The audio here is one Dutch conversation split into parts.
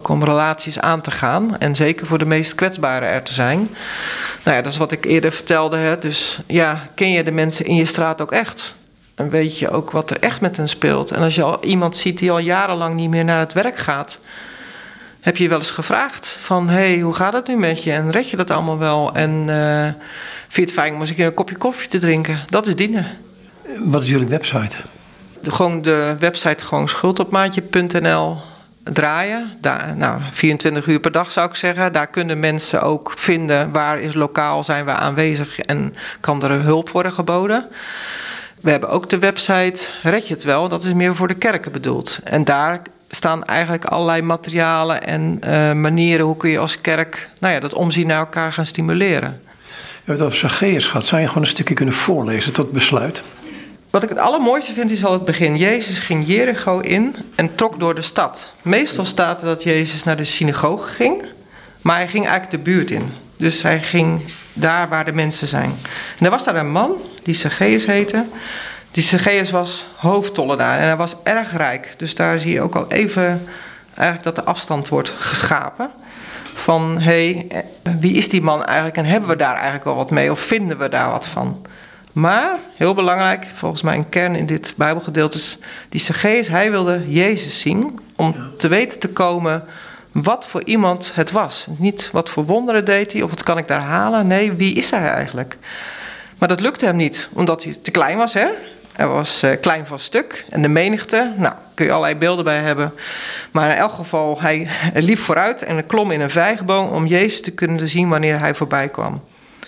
ook om relaties aan te gaan. En zeker voor de meest kwetsbaren er te zijn. Nou ja, dat is wat ik eerder vertelde. Hè. Dus ja, ken je de mensen in je straat ook echt? En weet je ook wat er echt met hen speelt? En als je al iemand ziet die al jarenlang niet meer naar het werk gaat, heb je wel eens gevraagd van, hey, hoe gaat het nu met je? En red je dat allemaal wel? En vind je het fijn om eens een keer een kopje koffie te drinken? Dat is dienen. Wat is jullie website? Gewoon de website schuldopmaatje.nl draaien. Daar, 24 uur per dag zou ik zeggen. Daar kunnen mensen ook vinden waar is lokaal, zijn we aanwezig en kan er hulp worden geboden. We hebben ook de website Red je het wel, dat is meer voor de kerken bedoeld. En daar staan eigenlijk allerlei materialen en manieren hoe kun je als kerk dat omzien naar elkaar gaan stimuleren. We hebben het over Zacchaeus gehad. Zou je gewoon een stukje kunnen voorlezen tot besluit? Wat ik het allermooiste vind is al het begin. Jezus ging Jericho in en trok door de stad. Meestal staat er dat Jezus naar de synagoge ging, maar hij ging eigenlijk de buurt in. Dus hij ging daar waar de mensen zijn. En er was daar een man die Zacchaeus heette. Die Zacchaeus was hoofdtollenaar en hij was erg rijk. Dus daar zie je ook al even eigenlijk dat de afstand wordt geschapen. Van, wie is die man eigenlijk en hebben we daar eigenlijk wel wat mee of vinden we daar wat van? Maar, heel belangrijk, volgens mij een kern in dit Bijbelgedeelte is, die Zacchaeus, hij wilde Jezus zien om te weten te komen wat voor iemand het was. Niet wat voor wonderen deed hij of wat kan ik daar halen. Nee, wie is hij eigenlijk? Maar dat lukte hem niet, omdat hij te klein was. Hè? Hij was klein van stuk en de menigte, kun je allerlei beelden bij hebben. Maar in elk geval, hij liep vooruit en klom in een vijgenboom om Jezus te kunnen zien wanneer hij voorbij kwam.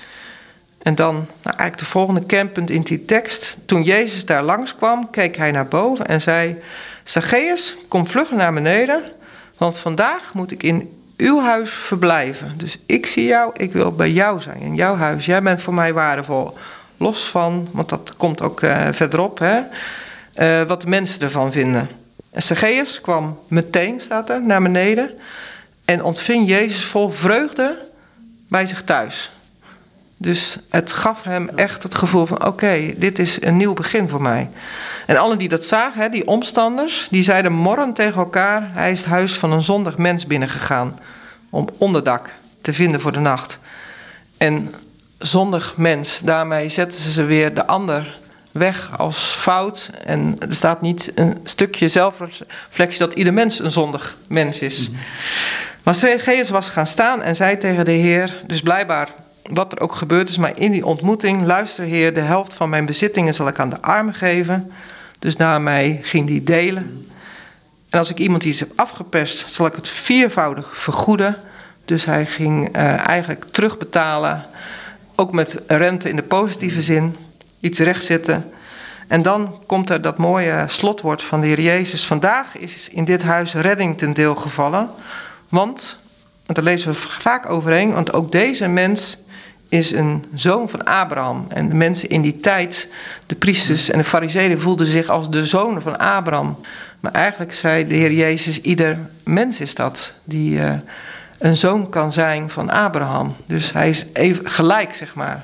En dan eigenlijk de volgende kernpunt in die tekst. Toen Jezus daar langskwam, keek hij naar boven en zei, Zacchaeus, kom vlug naar beneden, want vandaag moet ik in uw huis verblijven. Dus ik zie jou, ik wil bij jou zijn, in jouw huis. Jij bent voor mij waardevol. Los van, want dat komt ook verderop, wat de mensen ervan vinden. En Zacchaeus kwam meteen, staat er, naar beneden en ontving Jezus vol vreugde bij zich thuis. Dus het gaf hem echt het gevoel van, oké, dit is een nieuw begin voor mij. En allen die dat zagen, die omstanders, die zeiden morrend tegen elkaar, hij is het huis van een zondig mens binnengegaan om onderdak te vinden voor de nacht. En zondig mens, daarmee zetten ze weer de ander weg als fout. En er staat niet een stukje zelfreflectie dat ieder mens een zondig mens is. Maar Zacchaeus was gaan staan en zei tegen de Heer, dus blijkbaar wat er ook gebeurd is, maar in die ontmoeting, luister Heer, de helft van mijn bezittingen zal ik aan de armen geven. Dus daarmee ging hij delen. En als ik iemand iets heb afgeperst, zal ik het viervoudig vergoeden. Dus hij ging eigenlijk terugbetalen, ook met rente in de positieve zin, iets rechtzetten. En dan komt er dat mooie slotwoord van de Heer Jezus. Vandaag is in dit huis redding ten deel gevallen, want daar lezen we vaak overheen, want ook deze mens is een zoon van Abraham. En de mensen in die tijd, de priesters en de farizeeën, voelden zich als de zonen van Abraham. Maar eigenlijk zei de Heer Jezus, ieder mens is dat, die een zoon kan zijn van Abraham. Dus hij is even gelijk, zeg maar.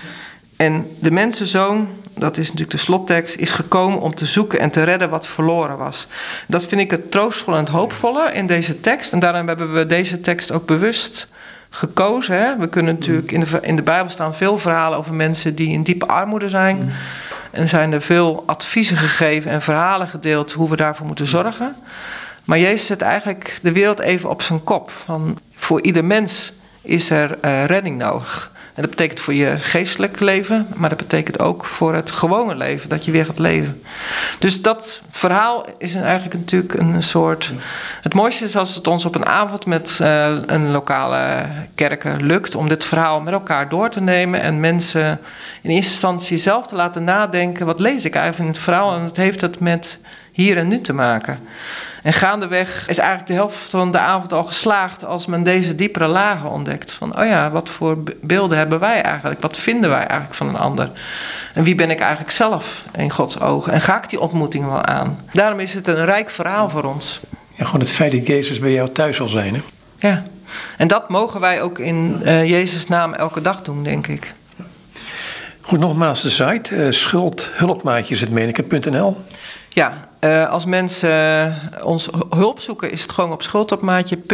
En de mensenzoon, dat is natuurlijk de slottekst, is gekomen om te zoeken en te redden wat verloren was. Dat vind ik het troostvolle en het hoopvolle in deze tekst. En daarom hebben we deze tekst ook bewust gekozen. Hè? We kunnen natuurlijk in de Bijbel staan veel verhalen over mensen die in diepe armoede zijn. En zijn er veel adviezen gegeven en verhalen gedeeld hoe we daarvoor moeten zorgen. Maar Jezus zet eigenlijk de wereld even op zijn kop. Van, voor ieder mens is er redding nodig. En dat betekent voor je geestelijk leven, maar dat betekent ook voor het gewone leven, dat je weer gaat leven. Dus dat verhaal is eigenlijk natuurlijk een soort. Het mooiste is als het ons op een avond met een lokale kerken lukt om dit verhaal met elkaar door te nemen en mensen in eerste instantie zelf te laten nadenken, wat lees ik eigenlijk in het verhaal en wat heeft het met hier en nu te maken. En gaandeweg is eigenlijk de helft van de avond al geslaagd als men deze diepere lagen ontdekt. Van, wat voor beelden hebben wij eigenlijk? Wat vinden wij eigenlijk van een ander? En wie ben ik eigenlijk zelf in Gods ogen? En ga ik die ontmoeting wel aan? Daarom is het een rijk verhaal voor ons. Ja, gewoon het feit dat Jezus bij jou thuis zal zijn, hè? Ja, en dat mogen wij ook in Jezus' naam elke dag doen, denk ik. Goed, nogmaals de site, schuldhulpmaatjes.nl. Ja, als mensen ons hulp zoeken, is het gewoon op schuldhulpmaatje.nl.